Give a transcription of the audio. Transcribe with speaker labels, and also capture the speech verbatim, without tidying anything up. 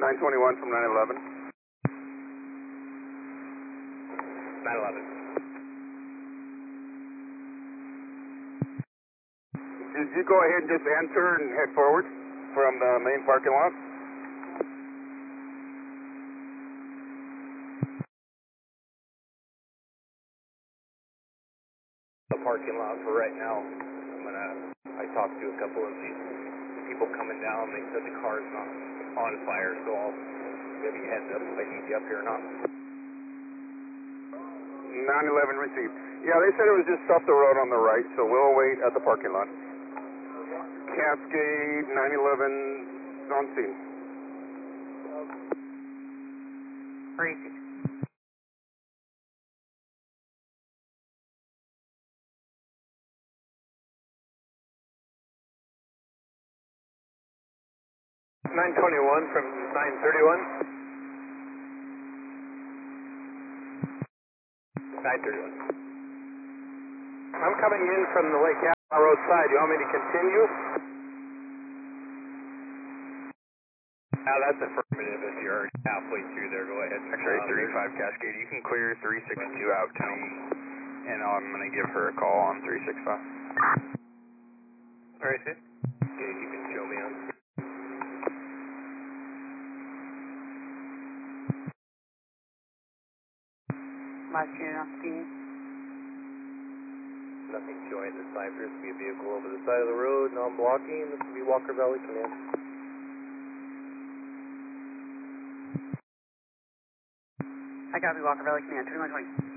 Speaker 1: nine twenty-one from nine eleven.
Speaker 2: nine eleven.
Speaker 1: Did you go ahead and just enter and head forward from the main parking lot?
Speaker 2: The parking lot for right now. I'm gonna, I talked to a couple of these people coming down. They said the car's not on fire, so I'll give you a heads up if I need you up here or not.
Speaker 1: nine eleven received. Yeah, they said it was just off the road on the right, so we'll wait at the parking lot. Cascade nine eleven on scene.
Speaker 3: Crazy.
Speaker 2: nine twenty-one from nine thirty-one. nine thirty-one. I'm coming in from the Lake Alamo Road side. You want me to continue? Now that's affirmative. If you're already halfway through there, go ahead.
Speaker 1: X-ray thirty-five Cascade, you can clear three sixty-two out to me, and I'm going to give her a call on three sixty-five.
Speaker 2: All right, sis. Okay, you can show me on.
Speaker 3: Last unit on scene.
Speaker 2: Nothing showing the sign. There's be a vehicle over the side of the road, non-blocking. This will be Walker Valley Command.
Speaker 3: I copy Walker Valley Command, twenty-one twenty.